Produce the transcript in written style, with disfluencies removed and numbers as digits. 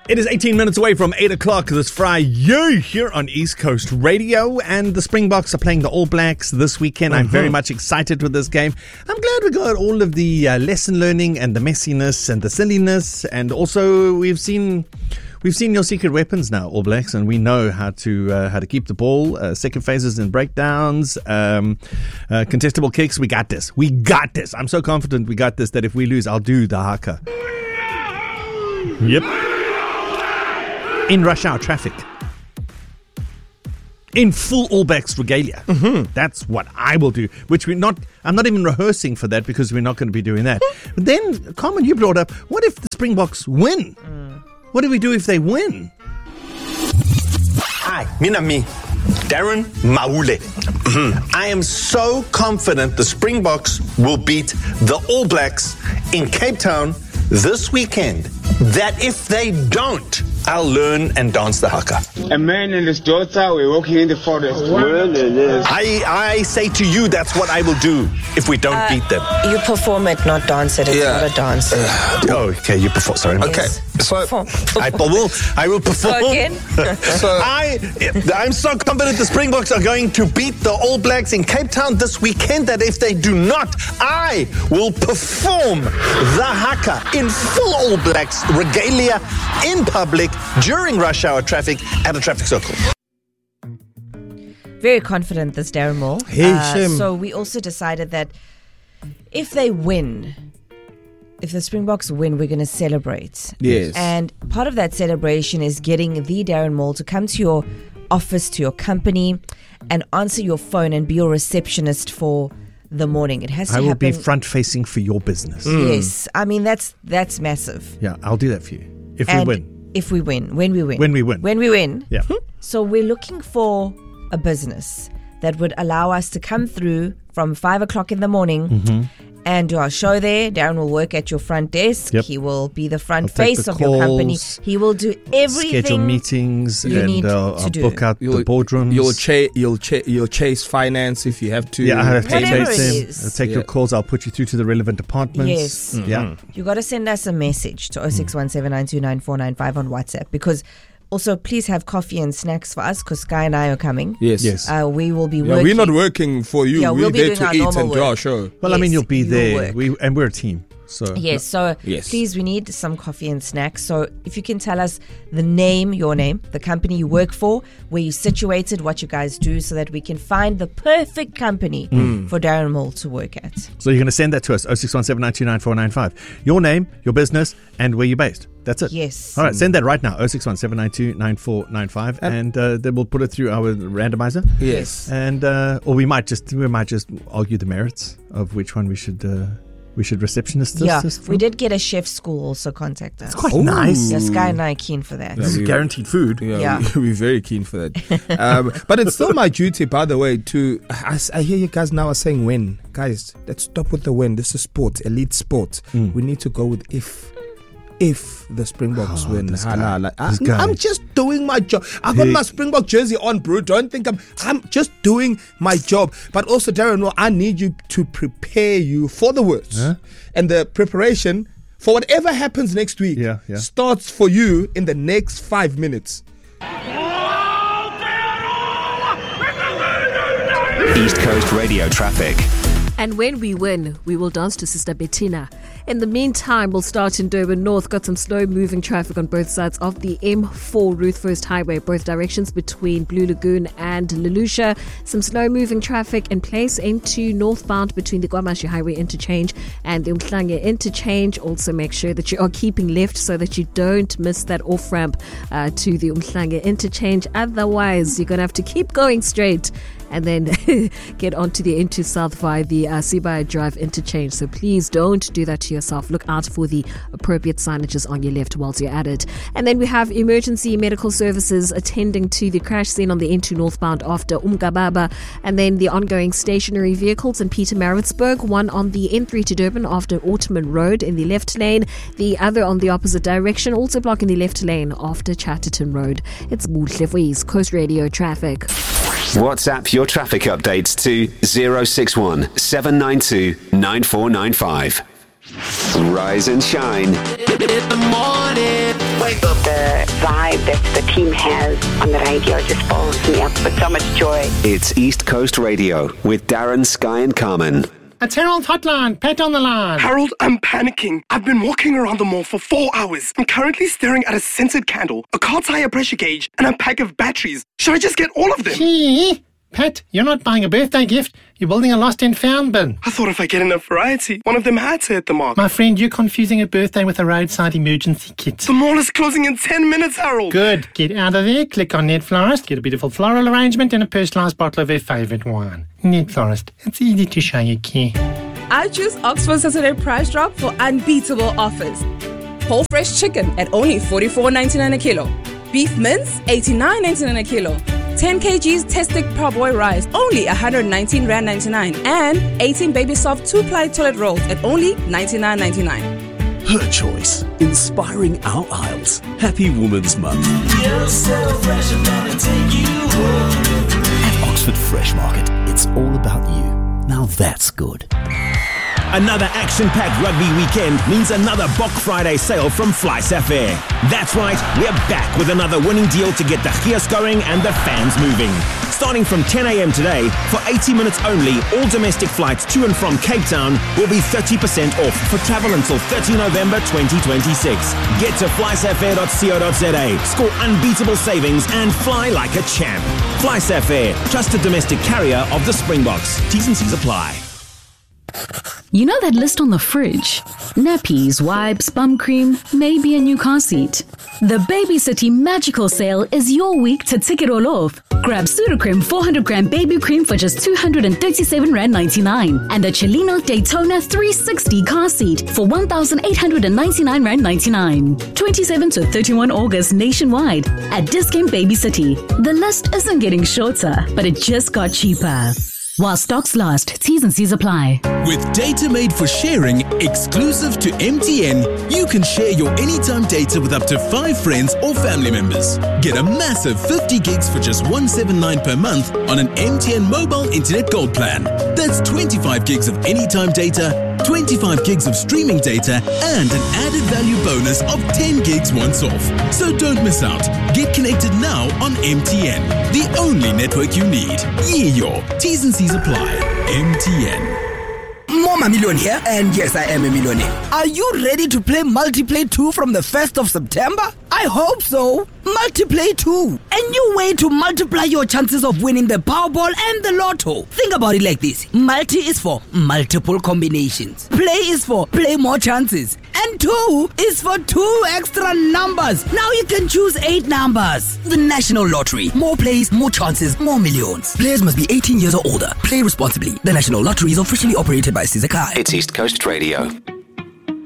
It is 18 minutes away from 8 o'clock this Friday here on East Coast Radio, and the Springboks are playing the All Blacks this weekend. I'm very much excited with this game. I'm glad we got all of the lesson learning and the messiness and the silliness, and also we've seen your secret weapons now, All Blacks, and we know how to keep the ball, second phases and breakdowns, contestable kicks. We got this. I'm so confident we got this that if we lose, I'll do the haka. Yep. In rush hour traffic. In full All Blacks regalia. That's what I will do. I'm not even rehearsing for that because we're not going to be doing that. But then, Carmen, you brought up, what if the Springboks win? What do we do if they win? Hi, me, Darren Maule. I am so confident the Springboks will beat the All Blacks in Cape Town this weekend that if they don't, I'll learn and dance the haka. A man and his daughter were walking in the forest. I say to you, that's what I will do if we don't beat them. You perform it, not dance it. It's not a dance. Okay, you perform. Sorry. Okay, so I will perform. Go again? I'm so confident the Springboks are going to beat the All Blacks in Cape Town this weekend that if they do not, I will perform the haka in full All Blacks regalia in public during rush hour traffic at a traffic circle. Very confident this Darren Moore. So we also decided that if they win, if the Springboks win, we're going to celebrate. Yes. And part of that celebration is getting the Darren Moore to come to your office, to your company, and answer your phone and be your receptionist for the morning. It has to happen. I will be front facing for your business. Yes. I mean, that's massive. Yeah, I'll do that for you. If we win. If we win. When we win. When we win. When we win. Yeah. So we're looking for a business that would allow us to come through from 5 o'clock in the morning and do our show there. Darren will work at your front desk. Yep. He will be the front I'll take face the of your company. calls, He will do everything. schedule meetings, you need and to I'll do. book out the boardrooms. You'll chase finance if you have to. Yeah, I have to Whatever chase it them. is. I'll take your calls. I'll put you through to the relevant departments. Yes. Yeah. You got to send us a message to 0617929495 on WhatsApp, because also please have coffee and snacks for us, because Sky and I are coming. Yes. We will be Yeah, working. we're not working for you. Yeah, we're we'll be there doing to our eat normal and do work. our show. Well, I mean, Yes, you'll be you will there. work. And we're a team. So Yes, so Yes. please, we need some coffee and snacks. So if you can tell us your name, the company you work for, where you're situated, what you guys do, so that we can find the perfect company for Darren Moore to work at. So you're going to send that to us, 0617929495. Your name, your business, and where you're based. That's it. Yes. All right, send that right now, 0617929495, and then we'll put it through our randomizer. Yes. And or we might just argue the merits of which one we should receptionist this. Yeah, this we did get a chef school also contact us. Quite nice. Yeah, Sky and I are keen for that. This is guaranteed food. Yeah. We're very keen for that. But it's still my duty, by the way, I hear you guys now are saying win. Guys, let's stop with the win. This is sport, elite sport. We need to go with if the Springboks win. this guy. I'm just doing my job. I've got my Springbok jersey on, bro. Don't think I'm just doing my job. But also, Darren, I need you to prepare you for the worst. Huh? And the preparation for whatever happens next week starts for you in the next 5 minutes. East Coast Radio traffic. And when we win, we will dance to Sister Bettina. In the meantime, we'll start in Durban North. Got some slow-moving traffic on both sides of the M4 Ruth First Highway, both directions between Blue Lagoon and Lelusha. Some slow-moving traffic in place into northbound between the KwaMashu Highway interchange and the Umhlanga interchange. Also make sure that you are keeping left so that you don't miss that off-ramp to the Umhlanga interchange. Otherwise, you're going to have to keep going straight and then get onto the N2 South via the Sibaya Drive interchange. So please don't do that to yourself. Look out for the appropriate signages on your left whilst you're at it. And then we have emergency medical services attending to the crash scene on the N2 northbound after Umgababa, and then the ongoing stationary vehicles in Pietermaritzburg, one on the N3 to Durban after Ottoman Road in the left lane, the other on the opposite direction, also blocking the left lane after Chatterton Road. It's Buhle for East Coast Radio traffic. WhatsApp your traffic updates to 061 792 9495. Rise and shine. In the morning, wake up. on the radio just fills me up with so much joy. It's East Coast Radio with Darren, Sky and Carmen. It's Harold Hotline. Pet on the line. Harold, I'm panicking. I've been walking around the mall for 4 hours. I'm currently staring at a scented candle, a car tire pressure gauge, and a pack of batteries. Should I just get all of them? Gee, Pet, you're not buying a birthday gift. You're building a lost and found bin. I thought if I get enough variety, one of them had to hit the mark. My friend, you're confusing a birthday with a roadside emergency kit. The mall is closing in 10 minutes, Harold. Good. Get out of there, click on Net Florist, get a beautiful floral arrangement and a personalised bottle of their favourite wine. Net Florist. It's easy to show you care. I choose Oxford Saturday Price Drop for unbeatable offers. Whole fresh chicken at only $44.99 a kilo. Beef mince, $89.99 a kilo. 10 kgs Testic Parboy rice, only R119.99. And 18 Baby Soft 2-ply toilet rolls at only $99.99. Her choice, inspiring our aisles. Happy Women's Month. You're so fresh, I'm gonna take you home. At Oxford Fresh Market, it's all about you. Now that's good. Another action-packed rugby weekend means another Bok Friday sale from Fly Safair. That's right, we're back with another winning deal to get the gear scoring and the fans moving. Starting from 10 a.m. today, for 80 minutes only, all domestic flights to and from Cape Town will be 30% off for travel until 30 November 2026. Get to flysafair.co.za, score unbeatable savings and fly like a champ. Fly Safair, trusted domestic carrier of the Springboks. T's and C's apply. You know that list on the fridge? Nappies, wipes, bum cream, maybe a new car seat. The Baby City Magical Sale is your week to tick it all off. Grab Sudocrem 400 gram baby cream for just R237.99 and the Chelino Daytona 360 car seat for R1,899.99. 27 to 31 August nationwide at Discount Baby City. The list isn't getting shorter, but it just got cheaper. While stocks last, T's and C's apply. With data made for sharing, exclusive to MTN, you can share your anytime data with up to 5 friends or family members. Get a massive 50 gigs for just $179 per month on an MTN mobile internet gold plan. That's 25 gigs of anytime data, 25 gigs of streaming data, and an added value bonus of 10 gigs once off. So don't miss out. Get connected now on MTN, the only network you need. Yeah, T's and C's apply. MTN. Mama Million here, and yes, I am a millionaire. Are you ready to play Multiplay 2 from the 1st of September? I hope so. Multiplay 2. A new way to multiply your chances of winning the Powerball and the Lotto. Think about it like this. Multi is for multiple combinations. Play is for play more chances. And 2 is for 2 extra numbers. Now you can choose 8 numbers. The National Lottery. More plays, more chances, more millions. Players must be 18 years or older. Play responsibly. The National Lottery is officially operated by Sizakai. It's East Coast Radio.